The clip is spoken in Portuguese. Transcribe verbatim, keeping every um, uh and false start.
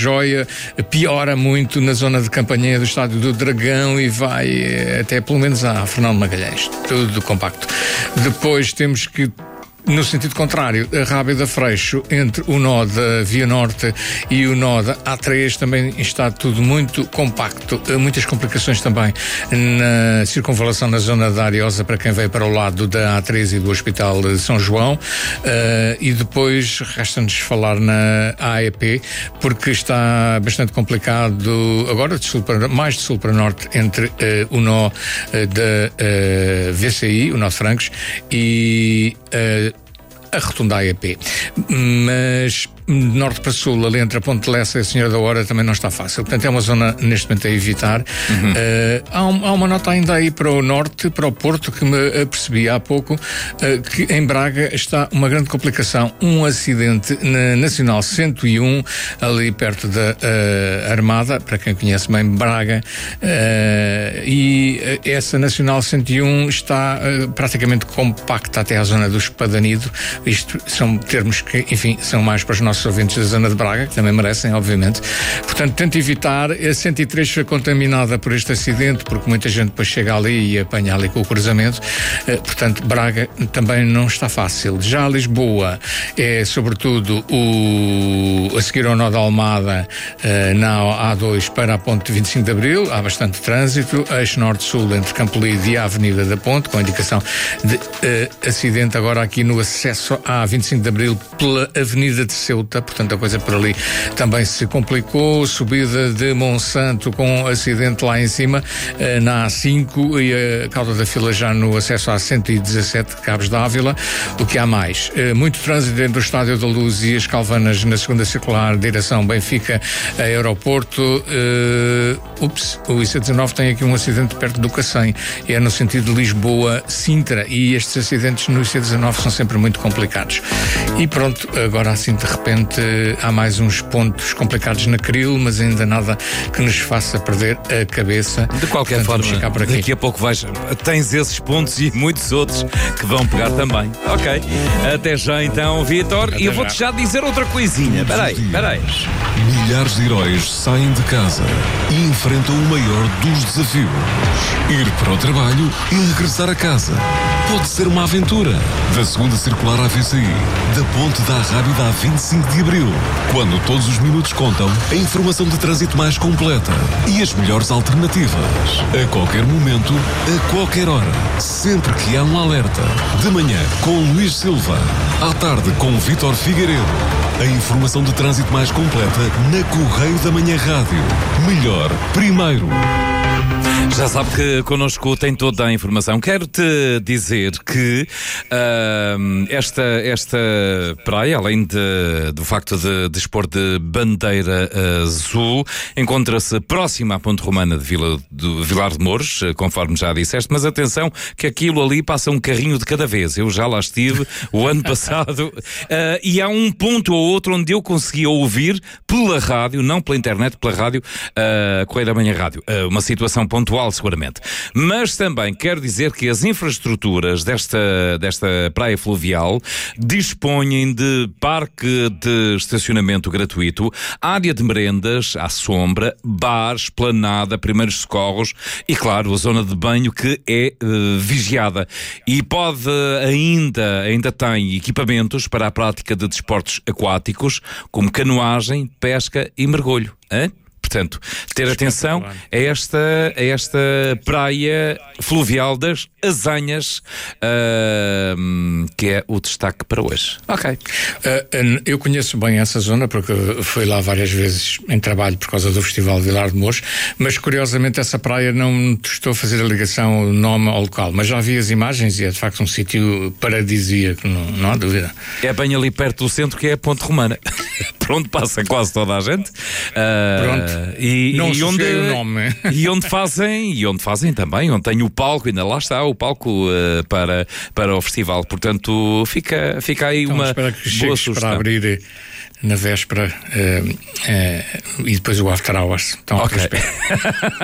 joia, piora muito na zona de campanha do Estádio do Dragão e vai até pelo menos a Fernando Magalhães. Tudo compacto. Depois temos que, no sentido contrário, a Rábida Freixo, entre o nó da Via Norte e o nó da A três, também está tudo muito compacto. Muitas complicações também na circunvalação na zona da Ariosa para quem veio para o lado da A três e do Hospital de São João. Uh, e depois resta-nos falar na A E P, porque está bastante complicado agora, de sul para, mais de sul para norte, entre uh, o nó uh, da uh, V C I, o nó de Francos, e uh, a rotunda A E P. Mas norte para sul, ali entre a Ponte de Lessa e a Senhora da Hora, também não está fácil. Portanto, é uma zona neste momento a evitar. Uhum. Uh, há, um, há uma nota ainda aí para o norte, para o Porto, que me apercebi há pouco, uh, que em Braga está uma grande complicação. Um acidente na Nacional cento e um, ali perto da uh, Armada, para quem conhece bem Braga, uh, e essa Nacional cento e um está uh, praticamente compacta até à zona do Espadanido. Isto são termos que, enfim, são mais para os nossos ouvintes da zona de Braga, que também merecem, obviamente. Portanto, tente evitar. A cento e três foi contaminada por este acidente, porque muita gente depois chega ali e apanha ali com o cruzamento. Uh, portanto, Braga também não está fácil. Já Lisboa é, sobretudo, o, a seguir ao nó da Almada, uh, na A dois para a Ponte vinte e cinco de Abril. Há bastante trânsito. Eixo norte-sul entre Campolide e a Avenida da Ponte, com indicação de uh, acidente agora aqui no acesso à vinte e cinco de Abril pela Avenida de Ceuta. Portanto, a coisa por ali também se complicou. Subida de Monsanto com acidente lá em cima, na A cinco, e a cauda da fila já no acesso à cento e dezassete, Cabos d'Ávila. O que há mais? Muito trânsito dentro do Estádio da Luz e as Calvanas na segunda circular, direção Benfica a Aeroporto. Uh, ups, o I C dezenove tem aqui um acidente perto do Cacém, é no sentido de Lisboa-Sintra, e estes acidentes no I C dezenove são sempre muito complicados. E pronto, agora assim de repente há mais uns pontos complicados na Cril, mas ainda nada que nos faça perder a cabeça. De qualquer Portanto, forma, daqui a pouco vais, tens esses pontos e muitos outros que vão pegar também. Ok, até já então, Vítor. E eu vou-te já dizer outra coisinha. Peraí, peraí. Milhares de heróis saem de casa e enfrentam o maior dos desafios: ir para o trabalho e regressar a casa. Pode ser uma aventura. Da segunda circular à V C I, da Ponte da Rábida à vinte e cinco de Abril, quando todos os minutos contam, a informação de trânsito mais completa e as melhores alternativas. A qualquer momento, a qualquer hora, sempre que há um alerta. De manhã, com Luís Silva. À tarde, com Vítor Figueiredo. A informação de trânsito mais completa na Correio da Manhã Rádio. Melhor, primeiro. Já sabe que connosco tem toda a informação. Quero-te dizer que uh, esta, esta praia, além de, do facto de dispor de bandeira azul, encontra-se próxima à Ponte Romana de, Vila, de Vilar de Mouros, conforme já disseste, mas atenção que aquilo ali passa um carrinho de cada vez. Eu já lá estive o ano passado uh, e há um ponto ou outro onde eu conseguia ouvir pela rádio, não pela internet, pela rádio, uh, Correio da Manhã Rádio. Uh, uma situação pontual, seguramente. Mas também quero dizer que as infraestruturas desta, desta praia fluvial dispõem de parque de estacionamento gratuito, área de merendas à sombra, bar, esplanada, primeiros socorros e, claro, a zona de banho que é uh, vigiada. E pode ainda, ainda tem equipamentos para a prática de desportos aquáticos, como canoagem, pesca e mergulho. Hã? Portanto, ter atenção a esta, a esta praia fluvial das Azanhas, uh, que é o destaque para hoje. Ok. Uh, eu conheço bem essa zona porque fui lá várias vezes em trabalho por causa do Festival de Vilar de Mouros, mas curiosamente essa praia não estou a fazer a ligação o nome ao local, mas já vi as imagens e é de facto um sítio paradisíaco, não, não há dúvida. É bem ali perto do centro, que é a Ponte Romana. Por onde passa quase toda a gente. Uh, Pronto. E, não e onde o nome. e onde fazem e onde fazem também, onde tem o palco, ainda lá está o palco uh, para, para o festival. Portanto, fica, fica aí então, uma espero que boa chegues sugestão. para abrir na véspera uh, uh, e depois o after hours. Então, ok.